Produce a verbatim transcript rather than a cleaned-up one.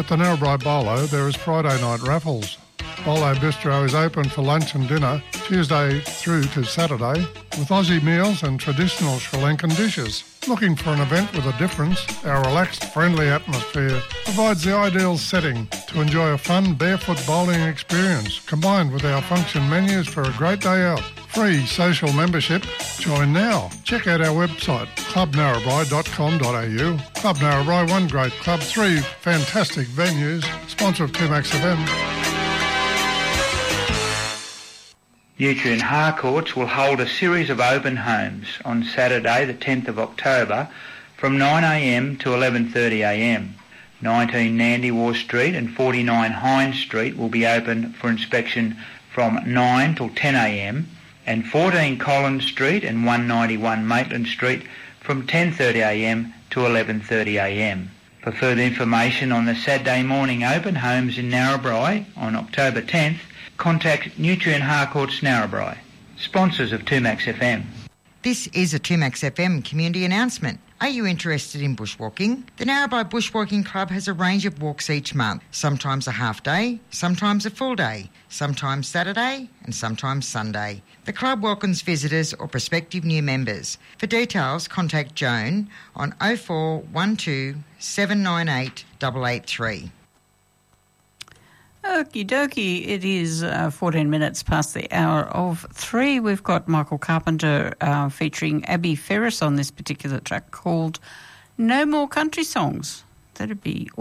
At the Narrabri Bolo, there is Friday night raffles. Bolo Bistro is open for lunch and dinner Tuesday through to Saturday with Aussie meals and traditional Sri Lankan dishes. Looking for an event with a difference? Our relaxed, friendly atmosphere provides the ideal setting to enjoy a fun barefoot bowling experience combined with our function menus for a great day out. Free social membership. Join now. Check out our website, club narrabri dot com dot a u. Club Narrabri, one great club, three fantastic venues. Sponsor of two Max F M. Nutrien Harcourts will hold a series of open homes on Saturday the tenth of October from nine a m to eleven thirty a m. nineteen Nandywar Street and forty-nine Hines Street will be open for inspection from nine till ten a m and fourteen Collins Street and one ninety-one Maitland Street from ten thirty a m to eleven thirty a m. For further information on the Saturday morning open homes in Narrabri on October tenth, contact Nutrien Harcourts Narrabri, sponsors of two Max F M. This is a two Max F M community announcement. Are you interested in bushwalking? The Narrabri Bushwalking Club has a range of walks each month, sometimes a half day, sometimes a full day, sometimes Saturday and sometimes Sunday. The club welcomes visitors or prospective new members. For details, contact Joan on oh four one two seven nine eight eight eight three. Okie dokie, it is uh, fourteen minutes past the hour of three. We've got Michael Carpenter uh, featuring Abby Ferris on this particular track called No More Country Songs. That'd be